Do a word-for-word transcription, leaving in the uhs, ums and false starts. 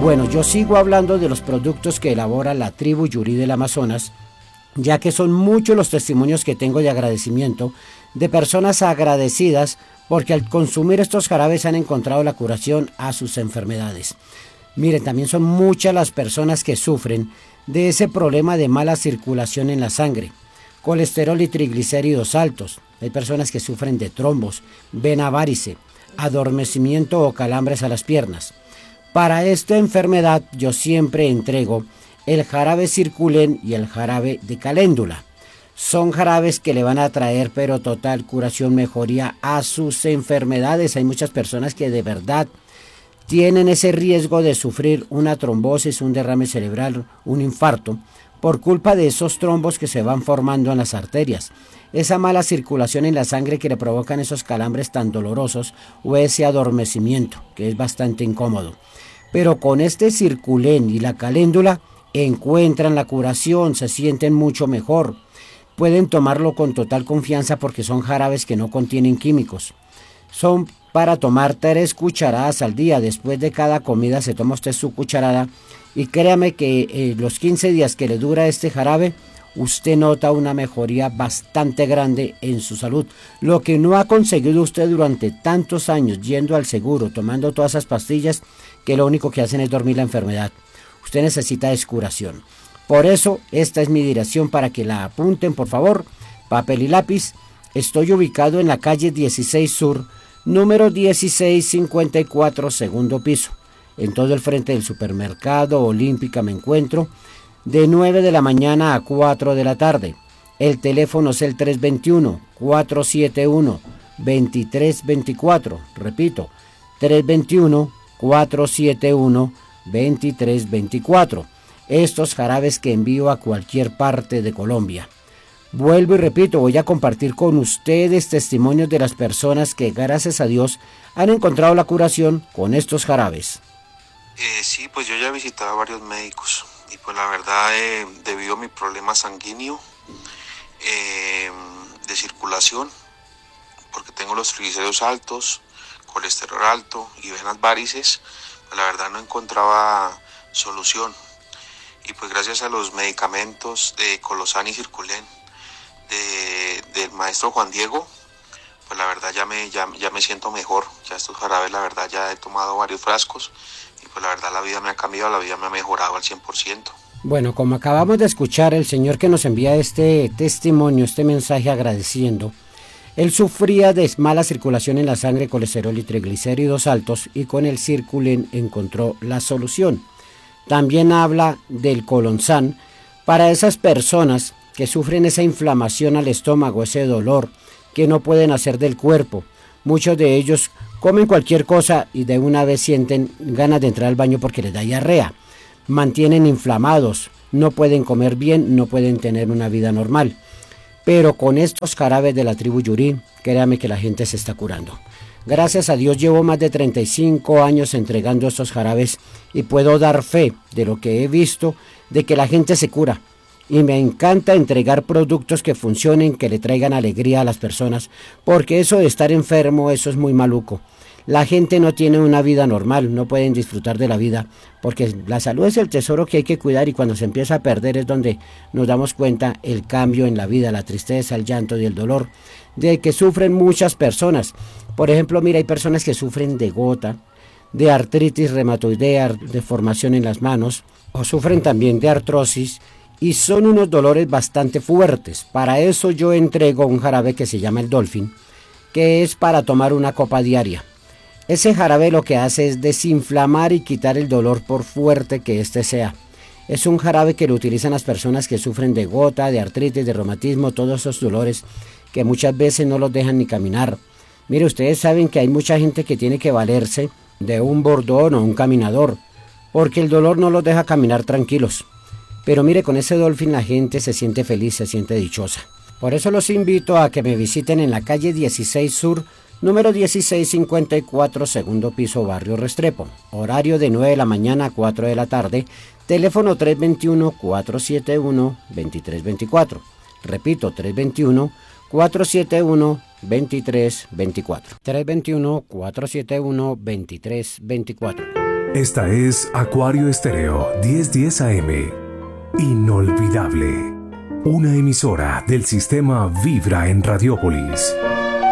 Bueno, yo sigo hablando de los productos que elabora la tribu Yuri del Amazonas, ya que son muchos los testimonios que tengo de agradecimiento de personas agradecidas porque al consumir estos jarabes han encontrado la curación a sus enfermedades. Miren, también son muchas las personas que sufren de ese problema de mala circulación en la sangre, colesterol y triglicéridos altos. Hay personas que sufren de trombos, vena varice, adormecimiento o calambres a las piernas. Para esta enfermedad yo siempre entrego el jarabe Circulen y el jarabe de caléndula. Son jarabes que le van a traer pero total curación, mejoría a sus enfermedades. Hay muchas personas que de verdad tienen ese riesgo de sufrir una trombosis, un derrame cerebral, un infarto, por culpa de esos trombos que se van formando en las arterias. Esa mala circulación en la sangre que le provocan esos calambres tan dolorosos o ese adormecimiento que es bastante incómodo. Pero con este Circulen y la caléndula encuentran la curación, se sienten mucho mejor. Pueden tomarlo con total confianza porque son jarabes que no contienen químicos. Son para tomar tres cucharadas al día. Después de cada comida se toma usted su cucharada y créame que eh, los quince días que le dura este jarabe, usted nota una mejoría bastante grande en su salud. Lo que no ha conseguido usted durante tantos años yendo al seguro, tomando todas esas pastillas que lo único que hacen es dormir la enfermedad. Usted necesita es curación. Por eso esta es mi dirección para que la apunten, por favor, papel y lápiz. Estoy ubicado en la calle dieciséis Sur, número dieciséis cincuenta y cuatro, segundo piso. En todo el frente del supermercado Olímpica me encuentro, de nueve de la mañana a cuatro de la tarde. El teléfono es el tres dos uno, cuatro siete uno, dos tres dos cuatro. Repito, tres dos uno, cuatro siete uno, dos tres dos cuatro. Estos jarabes que envío a cualquier parte de Colombia. Vuelvo y repito, voy a compartir con ustedes testimonios de las personas que gracias a Dios han encontrado la curación con estos jarabes. Eh, sí, pues yo ya he visitado a varios médicos y pues la verdad eh, debido a mi problema sanguíneo eh, de circulación, porque tengo los triglicéridos altos, colesterol alto y venas varices, pues la verdad no encontraba solución. Y pues gracias a los medicamentos de Colosan y Circulen de, del maestro Juan Diego, pues la verdad ya me, ya, ya me siento mejor. Ya estos jarabes la verdad ya he tomado varios frascos y pues la verdad la vida me ha cambiado, la vida me ha mejorado al cien por ciento. Bueno, como acabamos de escuchar, el señor que nos envía este testimonio, este mensaje agradeciendo, él sufría de mala circulación en la sangre, colesterol y triglicéridos altos y con el Circulen encontró la solución. También habla del Colonsan para esas personas que sufren esa inflamación al estómago, ese dolor que no pueden hacer del cuerpo. Muchos de ellos comen cualquier cosa y de una vez sienten ganas de entrar al baño porque les da diarrea. Mantienen inflamados, no pueden comer bien, no pueden tener una vida normal. Pero con estos jarabes de la tribu Yuri, créame que la gente se está curando. Gracias a Dios llevo más de treinta y cinco años entregando estos jarabes y puedo dar fe de lo que he visto, de que la gente se cura. Y me encanta entregar productos que funcionen, que le traigan alegría a las personas, porque eso de estar enfermo, eso es muy maluco. La gente no tiene una vida normal, no pueden disfrutar de la vida, porque la salud es el tesoro que hay que cuidar y cuando se empieza a perder es donde nos damos cuenta el cambio en la vida, la tristeza, el llanto y el dolor, de que sufren muchas personas. Por ejemplo, mira, hay personas que sufren de gota, de artritis reumatoidea, deformación en las manos, o sufren también de artrosis, y son unos dolores bastante fuertes. Para eso yo entrego un jarabe que se llama el Dolphin, que es para tomar una copa diaria. Ese jarabe lo que hace es desinflamar y quitar el dolor por fuerte que éste sea. Es un jarabe que lo utilizan las personas que sufren de gota, de artritis, de reumatismo, todos esos dolores que muchas veces no los dejan ni caminar. Mire, ustedes saben que hay mucha gente que tiene que valerse de un bordón o un caminador, porque el dolor no los deja caminar tranquilos. Pero mire, con ese Dolphin la gente se siente feliz, se siente dichosa. Por eso los invito a que me visiten en la calle dieciséis Sur, número dieciséis cincuenta y cuatro, segundo piso, barrio Restrepo. Horario de nueve de la mañana a cuatro de la tarde. Teléfono tres dos uno, cuatro siete uno, dos tres dos cuatro. Repito, tres dos uno, cuatro siete uno, dos tres dos cuatro. tres dos uno, cuatro siete uno, dos tres dos cuatro. Esta es Acuario Estéreo diez diez A M. Inolvidable. Una emisora del sistema Vibra en Radiópolis.